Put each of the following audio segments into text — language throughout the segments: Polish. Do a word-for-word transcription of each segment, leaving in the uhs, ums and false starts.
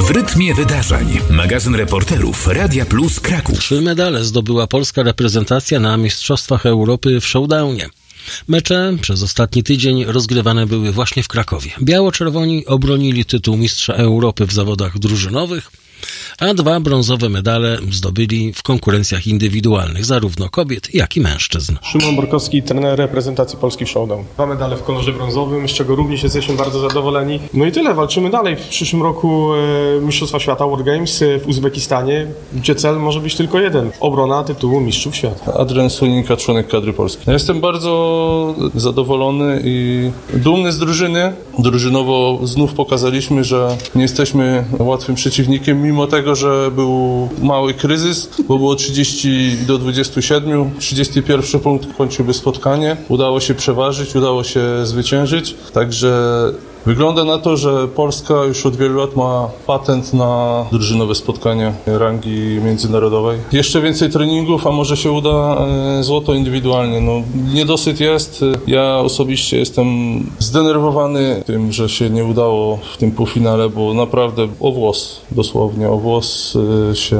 W rytmie wydarzeń. Magazyn reporterów Radia Plus Kraków. Trzy medale zdobyła polska reprezentacja na Mistrzostwach Europy w showdownie. Mecze przez ostatni tydzień rozgrywane były właśnie w Krakowie. Biało-czerwoni obronili tytuł mistrza Europy w zawodach drużynowych, a dwa brązowe medale zdobyli w konkurencjach indywidualnych, zarówno kobiet, jak i mężczyzn. Szymon Borkowski, trener reprezentacji Polski w showdown. Dwa medale w kolorze brązowym, z czego również jesteśmy bardzo zadowoleni. No i tyle, walczymy dalej. W przyszłym roku e, Mistrzostwa Świata World Games w Uzbekistanie, gdzie cel może być tylko jeden. Obrona tytułu Mistrzów Świata. Adrian Soninka, członek kadry polskiej. Ja jestem bardzo zadowolony i dumny z drużyny. Drużynowo znów pokazaliśmy, że nie jesteśmy łatwym przeciwnikiem, mimo tego, że był mały kryzys, bo było trzydzieści do dwudziestu siedmiu. trzydziesty pierwszy punkt kończyłby spotkanie. Udało się przeważyć, udało się zwyciężyć. Także wygląda na to, że Polska już od wielu lat ma patent na drużynowe spotkania rangi międzynarodowej. Jeszcze więcej treningów, a może się uda złoto indywidualnie. No, niedosyt jest. Ja osobiście jestem zdenerwowany tym, że się nie udało w tym półfinale, bo naprawdę o włos, dosłownie o włos się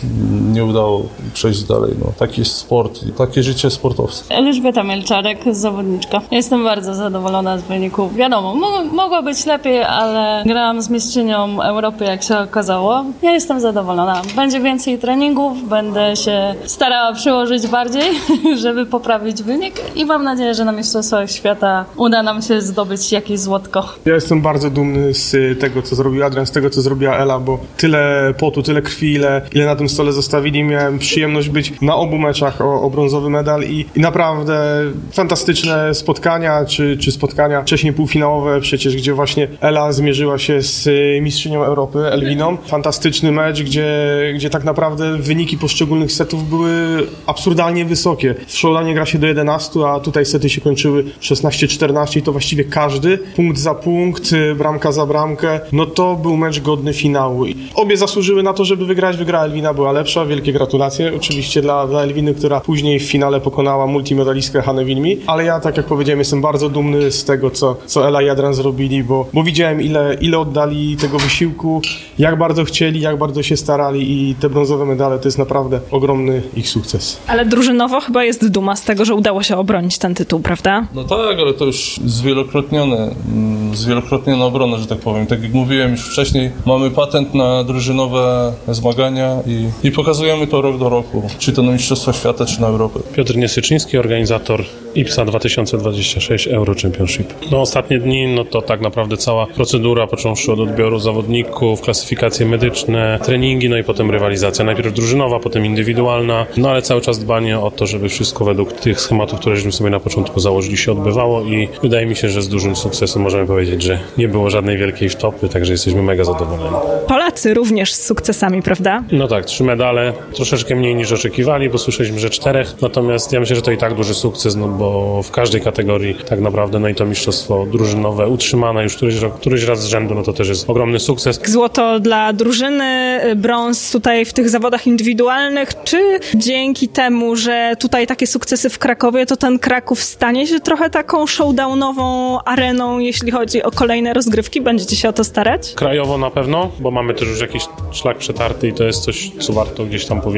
nie udało przejść dalej. No, taki jest sport i takie życie sportowca. Elżbieta Mielczarek, zawodniczka. Jestem bardzo zadowolona z wyników. Wiadomo, mogło Mogło być lepiej, ale grałam z mistrzynią Europy, jak się okazało. Ja jestem zadowolona. Będzie więcej treningów, będę się starała przyłożyć bardziej, żeby poprawić wynik i mam nadzieję, że na Mistrzostwach Świata uda nam się zdobyć jakieś złotko. Ja jestem bardzo dumny z tego, co zrobił Adrian, z tego, co zrobiła Ela, bo tyle potu, tyle krwi, ile, ile na tym stole zostawili. Miałem przyjemność być na obu meczach o, o brązowy medal i, i naprawdę fantastyczne spotkania, czy, czy spotkania wcześniej półfinałowe, przecież gdzie właśnie Ela zmierzyła się z mistrzynią Europy, Elwiną. Fantastyczny mecz, gdzie, gdzie tak naprawdę wyniki poszczególnych setów były absurdalnie wysokie. W showdownie gra się do jedenastu, a tutaj sety się kończyły szesnaście czternaście i to właściwie każdy, punkt za punkt, bramka za bramkę. No to był mecz godny finału. Obie zasłużyły na to, żeby wygrać. Wygrała Elwina, była lepsza. Wielkie gratulacje oczywiście dla, dla Elwiny, która później w finale pokonała multimedalistkę Hannę Wilmi. Ale ja, tak jak powiedziałem, jestem bardzo dumny z tego, co, co Ela i Adrian zrobili, Bo, bo widziałem, ile, ile oddali tego wysiłku, jak bardzo chcieli, jak bardzo się starali i te brązowe medale to jest naprawdę ogromny ich sukces. Ale drużynowo chyba jest duma z tego, że udało się obronić ten tytuł, prawda? No tak, ale to już zwielokrotnione, zwielokrotniona obrona, że tak powiem. Tak jak mówiłem już wcześniej, mamy patent na drużynowe zmagania i, i pokazujemy to rok do roku, czy to na Mistrzostwa Świata, czy na Europę. Piotr Niesyczyński, organizator I P S A dwa tysiące dwadzieścia sześć Euro Championship. No ostatnie dni, no to tak naprawdę cała procedura, począwszy od odbioru zawodników, klasyfikacje medyczne, treningi, no i potem rywalizacja. Najpierw drużynowa, potem indywidualna, no ale cały czas dbanie o to, żeby wszystko według tych schematów, które żeśmy sobie na początku założyli, się odbywało i wydaje mi się, że z dużym sukcesem możemy powiedzieć, że nie było żadnej wielkiej wtopy, także jesteśmy mega zadowoleni. Polacy również z sukcesami, prawda? No tak, trzy medale, troszeczkę mniej niż oczekiwali, bo słyszeliśmy, że czterech, natomiast ja myślę, że to i tak duży sukces, no bo w każdej kategorii tak naprawdę, no i to mistrzostwo drużynowe utrzymane już któryś, któryś raz z rzędu, no to też jest ogromny sukces. Złoto dla drużyny, brąz tutaj w tych zawodach indywidualnych. Czy dzięki temu, że tutaj takie sukcesy w Krakowie, to ten Kraków stanie się trochę taką showdownową areną, jeśli chodzi o kolejne rozgrywki? Będziecie się o to starać? Krajowo na pewno, bo mamy też już jakiś szlak przetarty i to jest coś, co warto gdzieś tam powiedzieć.